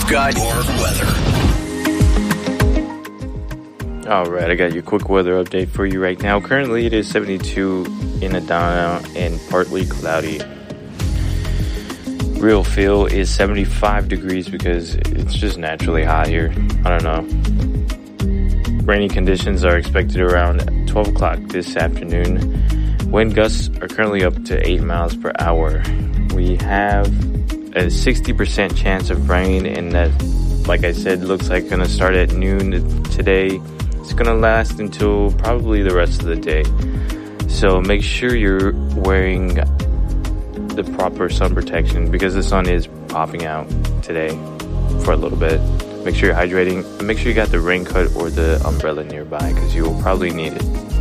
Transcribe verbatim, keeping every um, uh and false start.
got your weather. Alright, I got your quick weather update for you right now. Currently it is seventy-two in Adana and partly cloudy. Real feel is seventy-five degrees because it's just naturally hot here. I don't know. Rainy conditions are expected around twelve o'clock this afternoon. Wind gusts are currently up to eight miles per hour. We have a sixty percent chance of rain, and that, like I said, looks like going to start at noon today. It's going to last until probably the rest of the day. So make sure you're wearing the proper sun protection because the sun is popping out today for a little bit. Make sure you're hydrating. Make sure you got the raincoat or the umbrella nearby because you will probably need it.